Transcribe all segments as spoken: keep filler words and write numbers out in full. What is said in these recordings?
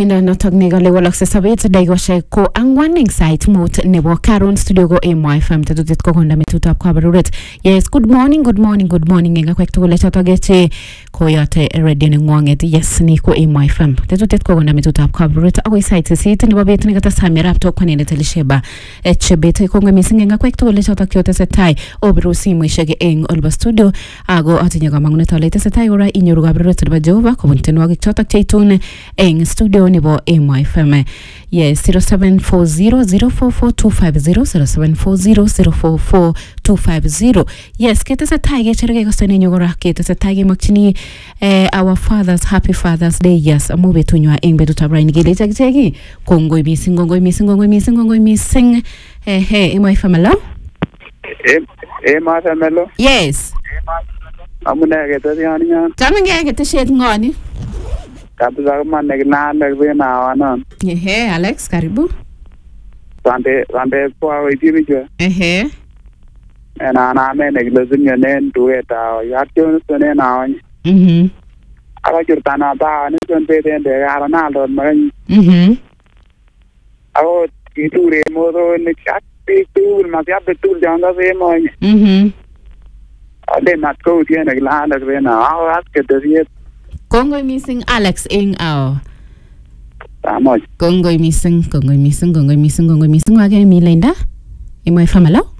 tiendo notok nekale walakse sabet daikoshek ko angwan eng sait mut nebo Karon studio ko M Y F M tetutit ko konda metutab kabaruret. Yes, good morning, good morning, good morning eng akwek tugul chotok eche koyote radio nengwanget. Yes, ni ko M Y F M tetutit ko konda metutab kabaruret akoi sait sisit nebo bet nekatestai mirap tok kwanenet Elisheba Echebet kongwe mising eng akwek tugul chotok kyotesetai obiru simoishek eng olba studio ako atinye kamangunet ale tesetai ora inyoru kabaruret nebo Jehova kobun tienwogik chotok cheitun eng studio nebo M Y F M. Yes, zero seven four zero zero four four two five zero zero seven four zero zero four four two five zero. Yes, ketesetai kechereke kostone nyogora ketesetai kemakchini eh, our fathers happy Father's Day. Yes, amu betunywa eng betutab raini kelecha kicheki kongoi mising kongoi mising kongoi mising kongoi mising eh hey M Y F M hello. M Y F M hello. Yes. Amune ketesiani nyan. Chamenge keteshet ngoni. Kabisa kama nekinande kwena wana. Ehe, Alex karibu. Sante sante kwa witimi je. Ehe. Na na me neglezinyo nen dueta yakyo sone na onye. Mhm. Aka jurtana ba ni son pede de gara na do magan. Mhm. Ako kiture modo ni chakti tul ma ya betul janga se moy. Mhm. Ade mat ko tiene glanda kwena aw aske de Kongoi missing Alex ing ao. Tama. Kongoi missing, kongoi missing, kongoi missing, kongoi missing wage mi Linda. M Y F M hello.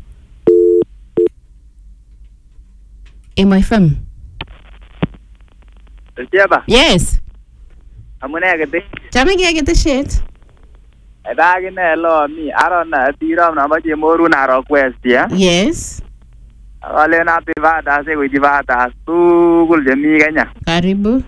M Y F M. Siapa? Yes. Amune kete. Chame ke kete shit. Eda gine lo mi arona tiram na baje moru na request ya. Yes. Wale na pivada se kujivada sugul jemi Kenya. Karibu.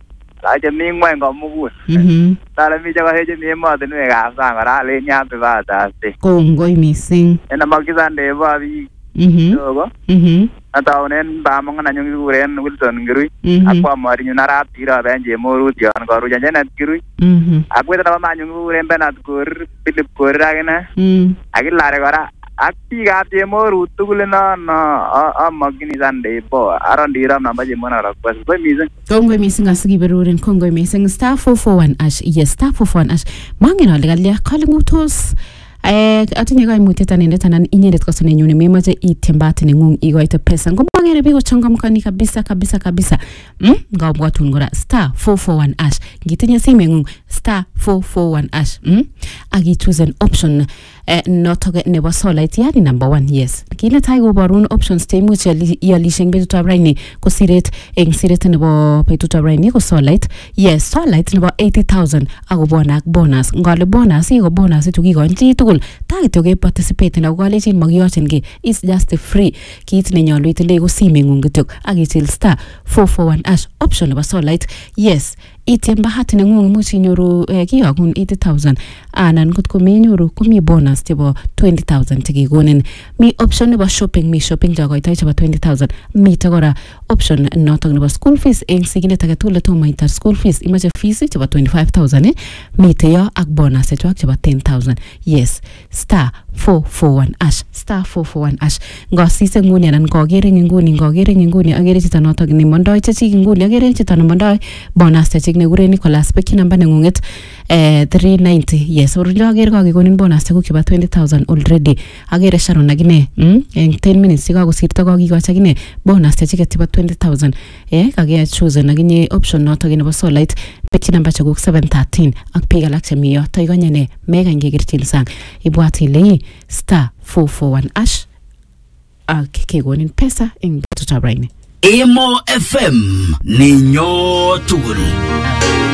Aje mi ngwe ngomugu. Mhm. Tala mi jaga heje mi mo de ne ga sa ngara le nya pivada se. Kongoi missing. Ena makizande ba bi. Mhm. Yogo. Mhm. Ata onen ba mo ngana nyungi uren Wilson ngirui. Mhm. Akwa mari nyunara tira benje moru tion goru jana ngirui. Mhm. Akweta na ma nyungi uren benat kur Philip Koragena. Mhm. Agilare gora akti gati moru tugule na na amagini zande po aron diram na baje mona request boy mizan Kongoi missing asigi beruren kongoi missing star four four one ash. Yes, star four four one ash. Mangina legalia kalingutos. Eh atinye kaimutyet anendet anan inyendet kosone nyune memoche ityembat nengung ikoite pesa ngomagere biko changamkani kabisa kabisa kabisa mm ngabwatun ngora star four four one ash ngitinye simengung star four four one ash mm agi choose an option eh notoke nebo solite yani number one. Yes, kile tai kobarun options temuche yalishe betutab raini ko siret eng siret nebo betutab raini ko solite. Yes, solite nebo eighty thousand akobona ak bonus ngale bonus iko bonus itu kigonchi tugul target yoke participate na kwalejin magiyochin ge is just a free kit nenyolu itile ko simengung kityok akitil star four four one ash option nebo solite. Yes, ityem bahati nengung imuch inyoru eh, kiyokun eighty thousand anan kotko menyoru komi bonus chebo twenty thousand chekikonin. Mi option nebo shopping, mi shopping jakoitoi chebo twenty thousand. Mi kora option notok nebo school fees eng sigindet age tugul tomo itar school fees imache fees chebo twenty-five thousand eh? Mi yo ak bonus chechwak chebo ten thousand. Yes, star four four one ash star four four one ash ngosise nguni anan ngogere nguni ngogere nguni agere chito notok ni mondoi chechik nguni agere chito no mondoi bonus chechik nekure Nicholas Becky namba nengunget eh three ninety. Yes, urilo agere kakikonin bonus chekuk chebo twenty thousand already. Agere Sharon agine mm eng ten minutes chikakosirto kakikocha agine bonus chechiket chebo twenty thousand. Eh kage choose naginye option notok nebo solite Becky namba chekuk seven thirteen ak pick alak chemi yo toigonye ne mega ngekirchin sang ibwati le star four four one ash ak kekonin pesa eng betutab raini. Emo F M ninyo tugul.